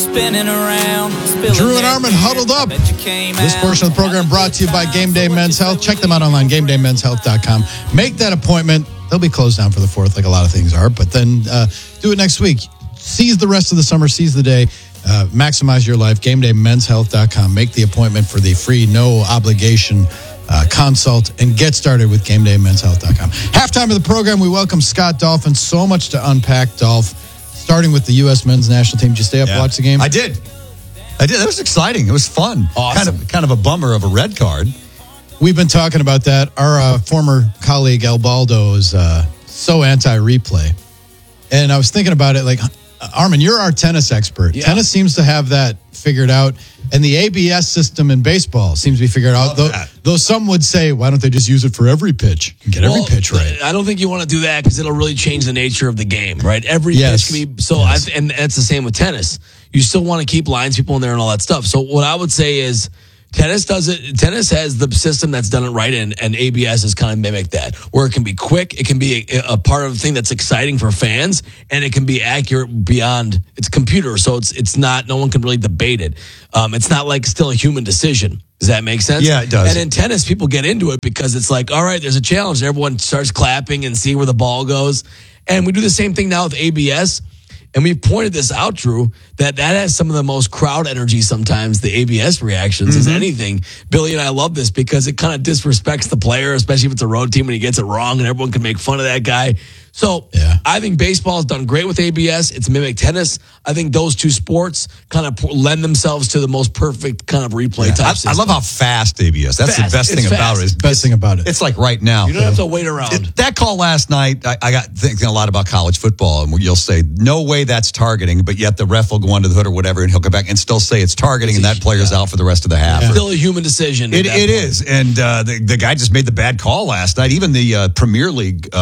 Spinning around. Drew and Armin huddled up. This portion of the program brought to you by Game Day Men's Health. Check them out online, GameDayMen'sHealth.com. Make that appointment. They'll be closed down for the 4th, like a lot of things are, but then do it next week. Seize the rest of the summer, seize the day, maximize your life. GameDayMen'sHealth.com. Make the appointment for the free, no obligation consult and get started with GameDayMen'sHealth.com. Halftime of the program, we welcome Scott Dolphin. So much to unpack, Dolph. Starting with the U.S. men's national team. Did you stay up and watch the game? I did. That was exciting. It was fun. Awesome. Kind of a bummer of a red card. We've been talking about that. Our former colleague, El Baldo, is so anti-replay. And I was thinking about it, like, Armin, you're our tennis expert. Yeah. Tennis seems to have that figured out. And the ABS system in baseball seems to be figured out. Though some would say, why don't they just use it for every pitch and get every pitch right? I don't think you want to do that because it'll really change the nature of the game, right? Every pitch can be and that's the same with tennis. You still want to keep lines, people in there, and all that stuff. So what I would say is, tennis does it. Tennis has the system that's done it right, and ABS has kind of mimicked that, where it can be quick, it can be a part of a thing that's exciting for fans, and it can be accurate beyond its computer. So it's not, no one can really debate it. It's not like still a human decision. Does that make sense? Yeah, it does. And in tennis, people get into it because it's like, all right, there's a challenge, and everyone starts clapping and see where the ball goes. And we do the same thing now with ABS. And we pointed this out, Drew, that has some of the most crowd energy sometimes, the ABS reactions, is anything. Billy and I love this because it kind of disrespects the player, especially if it's a road team and he gets it wrong and everyone can make fun of that guy. So I think baseball has done great with ABS. It's mimicked tennis. I think those two sports kind of lend themselves to the most perfect kind of replay type system. I love how fast ABS. That's the best thing about it. Best thing about it. It's like right now. You don't have to wait around. That call last night, I got thinking a lot about college football, and you'll say, no way that's targeting, but yet the ref will go under the hood or whatever, and he'll come back and still say it's targeting, and that player's out for the rest of the half. Still a human decision. It is. And the guy just made the bad call last night. Even the Premier League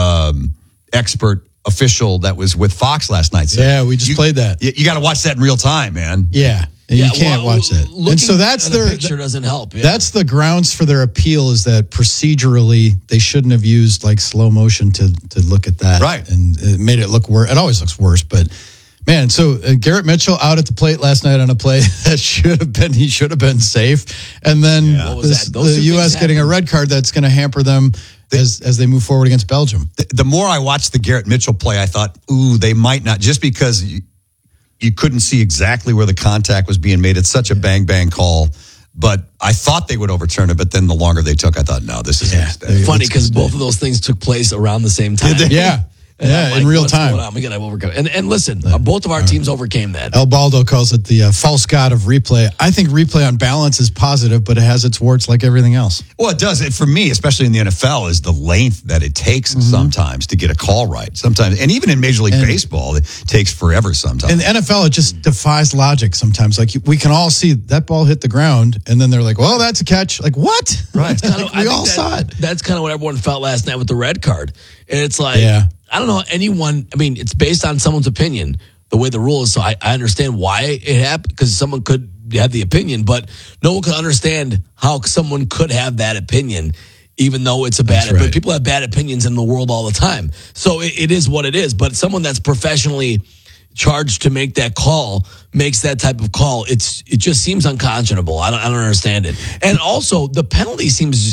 expert official that was with Fox last night said, we just played that. You got to watch that in real time, man. Yeah. You can't watch that. And so that's the picture doesn't help. Yeah. That's the grounds for their appeal, is that procedurally they shouldn't have used like slow motion to look at that. Right. And it made it look worse. It always looks worse, but man, so Garrett Mitchell out at the plate last night on a play that he should have been safe. And then the U.S. getting a red card that's going to hamper them as they move forward against Belgium. The more I watched the Garrett Mitchell play, I thought, they might not, just because you couldn't see exactly where the contact was being made. It's such a bang call. But I thought they would overturn it, but then the longer they took, I thought, no, this is funny because both of those things took place around the same time. Yeah. In real time. We got to overcome. And listen, both of our teams overcame that. El Baldo calls it the false god of replay. I think replay on balance is positive, but it has its warts like everything else. Well, it does. For me, especially in the NFL, is the length that it takes sometimes to get a call right. Sometimes, and even in Major League Baseball, it takes forever sometimes. In the NFL, it just defies logic sometimes. Like, we can all see that ball hit the ground, and then they're like, well, that's a catch. Like, what? Right. We all saw it. That's kind of what everyone felt last night with the red card. And it's like, I don't know anyone. I mean, it's based on someone's opinion, the way the rule is. So I understand why it happened, because someone could have the opinion, but no one could understand how someone could have that opinion, even though it's a bad opinion. Right. People have bad opinions in the world all the time. So it is what it is. But someone that's professionally charged to make that call makes that type of call. It just seems unconscionable. I don't understand it. And also, the penalty seems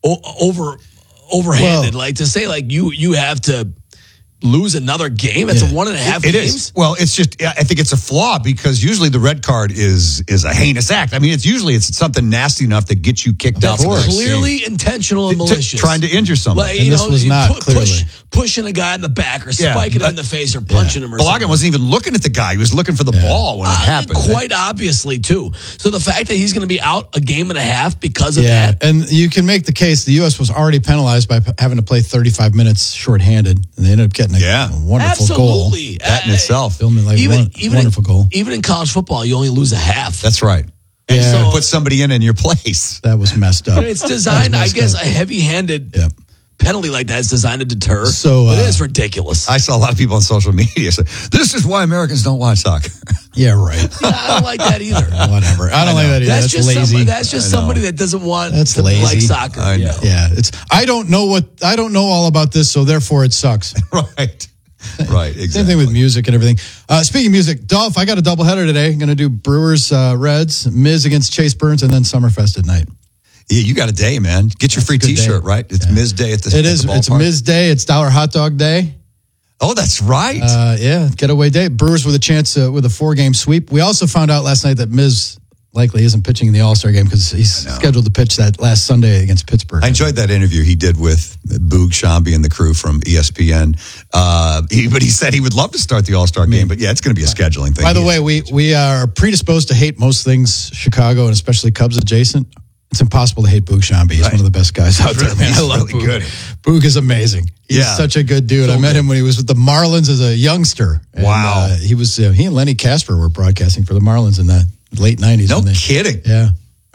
overhanded. Like, to say like you have to lose another game. It's a 1.5 games. It is. Well, it's just, I think it's a flaw, because usually the red card is a heinous act. I mean, it's something nasty enough that gets you kicked out. That's clearly intentional and malicious. Trying to injure somebody. Like, and this was not clearly. Pushing a guy in the back or spiking him in the face or punching him or something. Balogun wasn't even looking at the guy. He was looking for the ball when it happened. Quite obviously, too. So the fact that he's going to be out a game and a half because of that. And you can make the case the U.S. was already penalized by having to play 35 minutes shorthanded, and they ended up getting a wonderful goal. That in itself. Wonderful goal. Even in college football, you only lose a half. That's right. And so put somebody in your place. That was messed up. It's designed, I guess, a heavy-handed penalty like that is designed to deter. So it is ridiculous. I saw a lot of people on social media say, this is why Americans don't watch soccer. Yeah, right. I don't like that either. Whatever. I don't like that either. That's lazy. That's just somebody that doesn't want to lazy. like soccer. I know. Yeah. I don't know all about this, so therefore it sucks. Right. Right, exactly. Same thing with music and everything. Speaking of music, Dolph, I got a doubleheader today. I'm going to do Brewers, Reds, Miz against Chase Burns, and then Summerfest at night. Yeah, you got a day, man. Get your free T-shirt, right? It's Miz Day at the It is. It's Miz Day. It's Dollar Hot Dog Day. Oh, that's right. Yeah, getaway day. Brewers with a chance with a 4-game sweep. We also found out last night that Miz likely isn't pitching in the All-Star game because he's scheduled to pitch that last Sunday against Pittsburgh. I enjoyed that interview he did with Boog Shambi and the crew from ESPN. But he said he would love to start the All-Star game. But yeah, it's going to be a scheduling thing. By the way, we are predisposed to hate most things Chicago and especially Cubs adjacent. It's impossible to hate Boog Shambi. He's one of the best guys out there, man. I love really Boog. good. Boog is amazing. He's such a good dude. I met him when he was with the Marlins as a youngster. And, wow. He and Lenny Casper were broadcasting for the Marlins in the late 90s. No kidding. Yeah.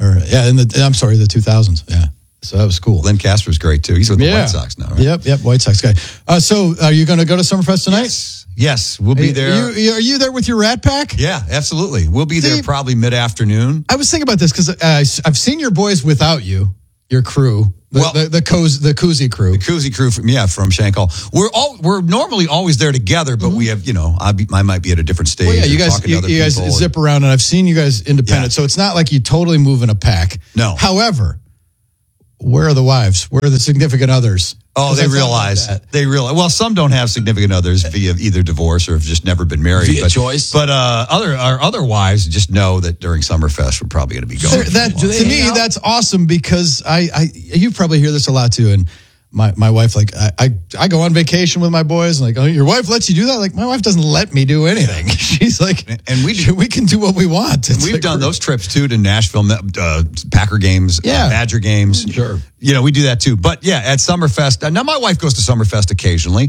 I'm sorry, the 2000s. Yeah. So that was cool. Len Casper's great, too. He's with the White Sox now, right? Yep, White Sox guy. So are you going to go to Summerfest tonight? Yes, we'll be there. Are you there with your Rat Pack? Yeah, absolutely. We'll be there probably mid-afternoon. I was thinking about this because I've seen your boys without you, your crew, the Koozie crew. The Koozie crew from Shank Hall. We're normally always there together, but we have, I might be at a different stage. Well, yeah, you guys zip around, and I've seen you guys independent, so it's not like you totally move in a pack. No. However, where are the wives? Where are the significant others? Oh, they realize. Well, some don't have significant others via either divorce or have just never been married. Via choice. But our other wives just know that during Summerfest we're probably going to be going. To me, that's awesome because you probably hear this a lot too. And my wife, like, I go on vacation with my boys, and like, oh, your wife lets you do that? Like, my wife doesn't let me do anything. She's like, and we can do what we want. We've done those trips too to Nashville, Packer games, Badger games. Sure. We do that too. But yeah, at Summerfest, now my wife goes to Summerfest occasionally,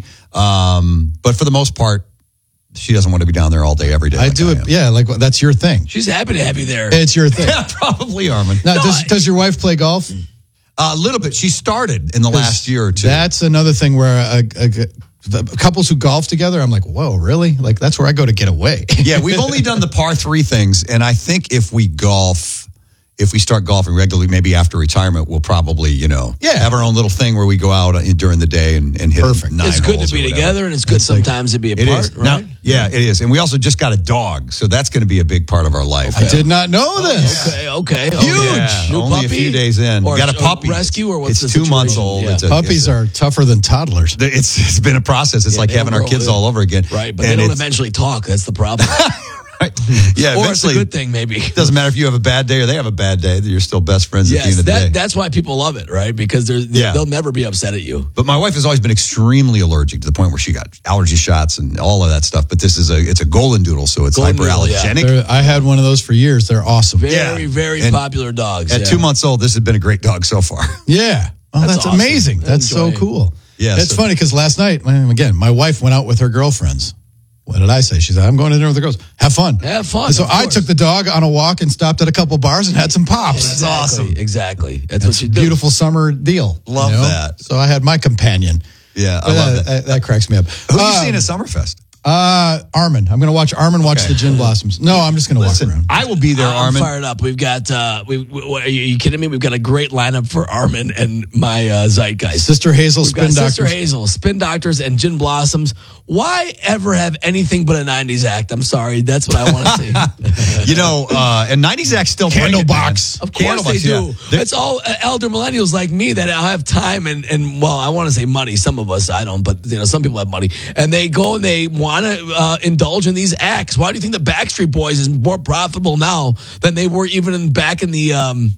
but for the most part, she doesn't want to be down there all day, every day. I do it. Yeah, like that's your thing. She's happy to have you there. It's your thing. Yeah, probably, Armin. Now, does your wife play golf? A little bit. She started in the last year or two. That's another thing where the couples who golf together, I'm like, whoa, really? Like, that's where I go to get away. Yeah, we've only done the par 3 things, and I think if we start golfing regularly, maybe after retirement, we'll probably, have our own little thing where we go out during the day and hit Perfect. 9 It's good holes to be or whatever. together, and it's good sometimes to be apart, It is. right? Now, yeah, it is. And we also just got a dog, so that's going to be a big part of our life. I did not know this. Okay. Huge. Yeah. New Only puppy? a few days in. We got a puppy. Rescue, or what's it's the 2 months situation? old. Yeah. Puppies are tougher than toddlers. It's been a process. It's like they having our grow kids with it. all over again. Right, but they don't eventually talk. That's the problem. Right. Yeah, Or it's a eventually. good thing, maybe. It doesn't matter if you have a bad day or they have a bad day. You're still best friends at the end of the day. That's why people love it, right? Because they'll never be upset at you. But my wife has always been extremely allergic to the point where she got allergy shots and all of that stuff. But it's a golden doodle, so it's Golden doodle, hyperallergenic. I had one of those for years. They're awesome. Very And popular dogs. At 2 months old, this has been a great dog so far. Yeah. Oh, that's awesome. amazing. That's so cool. Yeah, it's funny because last night, again, my wife went out with her girlfriends. What did I say? She said, I'm going to dinner with the girls. Have fun. Have fun. And so I took the dog on a walk and stopped at a couple bars and had some pops. That's awesome. Exactly. That's what you do. Beautiful summer deal. Love that. So I had my companion. Yeah, I love that. That cracks me up. Who are you seeing at Summerfest? Armin. I'm going to watch Armin watch the Gin Blossoms. No, I'm just going to walk around. I will be there, I'm Armin. fired up. We've got, are you kidding me? We've got a great lineup for Armin and my Zeitgeist. Sister Hazel, We've Spin got Doctors. Sister Hazel, Spin Doctors, and Gin Blossoms. Why ever have anything but a 90s act? I'm sorry. That's what I want to see. And 90s acts still bring it, Candlebox. Of course they do. Yeah. It's all elder millennials like me that have time and well, I want to say money. Some of us, I don't, but some people have money. And they go and they want to indulge in these acts. Why do you think the Backstreet Boys is more profitable now than they were even back in the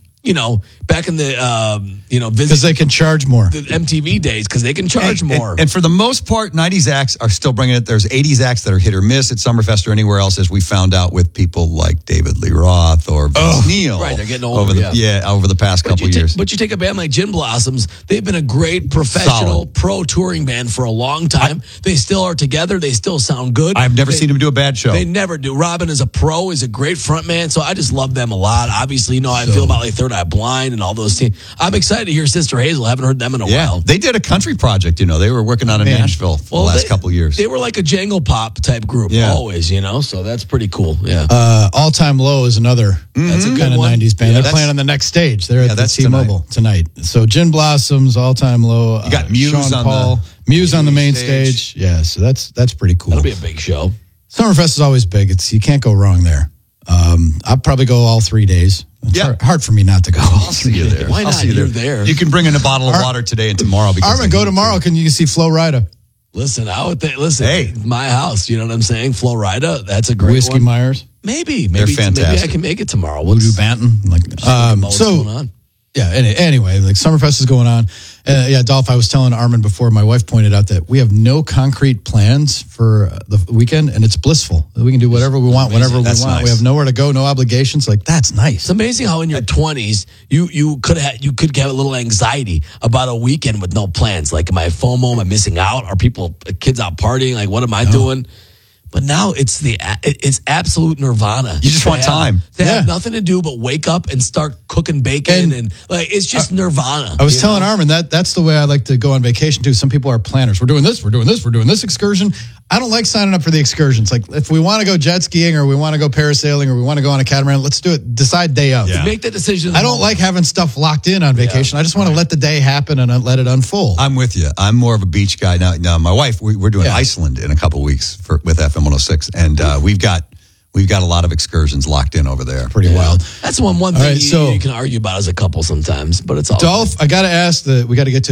Because they can charge more. the MTV days, because they can charge more. And for the most part, 90s acts are still bringing it. There's 80s acts that are hit or miss at Summerfest or anywhere else, as we found out with people like David Lee Roth or Vince Neil. Right, they're getting older, over the past couple years. But you take a band like Gin Blossoms, they've been a great professional pro touring band for a long time. They still are together. They still sound good. I've never seen them do a bad show. They never do. Robin is a pro, is a great front man, so I just love them a lot. Obviously, how I feel about like Third Eye Blind and all those teams. I'm excited to hear Sister Hazel. I haven't heard them in a while. They did a country project, they were working out in Nashville for the last couple of years. They were like a jangle pop type group always, so that's pretty cool. Yeah. All Time Low is another That's a good kind of one. 90s band. Yeah, They're playing on the next stage. They're at the that's T-Mobile tonight. So Gin Blossoms, All Time Low. You got Muse Sean on Paul. Muse on the main stage. Yeah, so that's pretty cool. That'll be a big show. Summerfest is always big. You can't go wrong there. I'll probably go all 3 days. It's hard for me not to go. I'll see you there. Why not? See you You're there. You can bring in a bottle of water today and tomorrow. Armin, go tomorrow. You can see Flo Rida. Listen, I would think. Listen, Hey. my house. You know what I'm saying? Flo Rida. That's a great Whiskey one. Myers. Maybe fantastic. Maybe I can make it tomorrow. Voodoo Banton. What's going on? Yeah, anyway, like Summerfest is going on. Dolph, I was telling Armin before, my wife pointed out that we have no concrete plans for the weekend, and it's blissful. We can do whatever we want, whenever we want. Nice. We have nowhere to go, no obligations. Like, that's nice. It's amazing how in your 20s you could have a little anxiety about a weekend with no plans. Like, am I FOMO? Am I missing out? Are kids out partying? Like, what am I doing? But now it's absolute nirvana. You just want time. To have nothing to do but wake up and start cooking bacon and like it's just nirvana. I was telling Armin that's the way I like to go on vacation too. Some people are planners. We're doing this excursion. I don't like signing up for the excursions. Like if we want to go jet skiing or we want to go parasailing or we want to go on a catamaran, let's do it. Decide day of. Yeah. Make the decision. I don't like having stuff locked in on vacation. I just want to let the day happen and let it unfold. I'm with you. I'm more of a beach guy now. My wife, we're doing Iceland in a couple of weeks with FM 106, and we've got a lot of excursions locked in over there. Pretty wild. That's one thing you can argue about as a couple sometimes, but it's all Dolph, I got to ask we got to get to